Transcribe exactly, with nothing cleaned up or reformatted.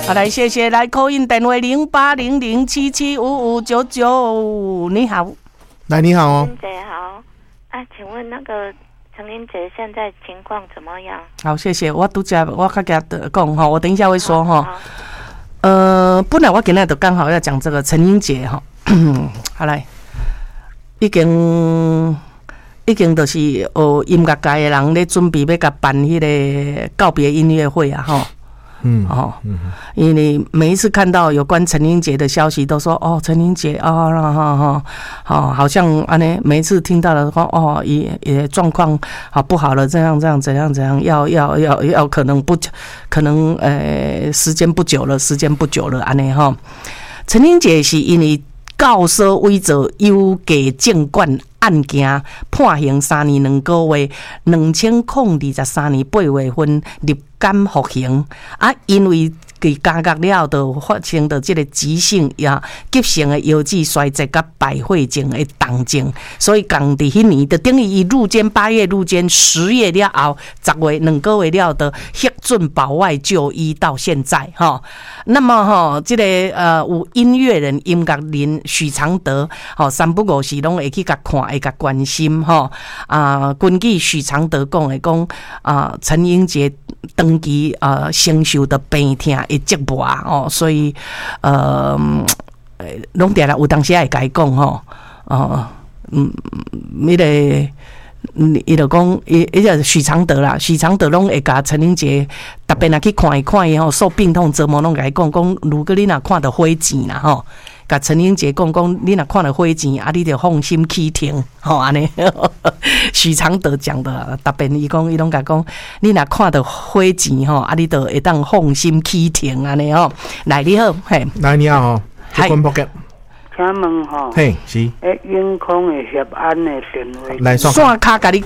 好，来谢谢来call in电话零八零零七七五五九九，你好， 来你好哦， 陈姐好，啊，请问那个陈英姐现在情况怎么样？ 好，谢谢，我拄则我较甲讲哈，我等一下会说哈。呃，本来我今日就刚好要讲这个陈英杰哈，好来，已经已经就是学音乐界的人咧准备要甲办迄个告别音乐会啊哈。嗯哦，嗯，因为每一次看到有关陈英杰的消息，都说哦，陈英杰哦，哈哈，好，好像安尼，每一次听到了说哦，也也状况好不好了，这样这样怎样怎样，要要要要可能不可能呃，时间不久了，时间不久了，安尼哈。陈英杰是因为教唆伪造有价证券案件判刑三年两个月，两千零二十三年八月份入监服刑啊，因为佮加决了，就发生的这个急性呀急性的腰子衰竭甲败血症的重症，所以讲伫迄年就等于伊入监八月入监，十月了后十月两个月了的核准保外就医到现在哈。那么哈，这个呃有音乐人、音乐人许常德，吼三不五时拢会去甲看，会甲关心哈。啊，根据许常德讲的讲啊，陈英杰长期呃承受的病痛的折磨哦，所以呃，拢定啦有当时会甲伊讲吼，哦，嗯，迄个。嗯，伊就讲，伊伊就许常德啦，许常德拢会甲陈英杰特别若去看一看伊吼，受病痛折磨，拢甲伊讲讲，如果你若看到火钱啦吼，甲陈英杰讲讲，你若看到火钱啊，你就放心去听，吼安尼。许常德讲的，特别伊讲，伊拢甲讲，你若看到火钱吼，啊，你就会当放心去听安尼吼。来，你好，嘿， 来你好吼， 嗨。 请问吼， 嘿是， 诶，永康的协安的电话， 来线卡甲你